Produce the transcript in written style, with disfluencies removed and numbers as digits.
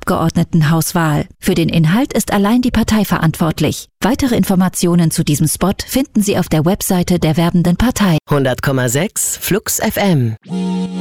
Abgeordnetenhauswahl. Für den Inhalt ist allein die Partei verantwortlich. Weitere Informationen zu diesem Spot finden Sie auf der Webseite der werbenden Partei. 100,6 Flux FM.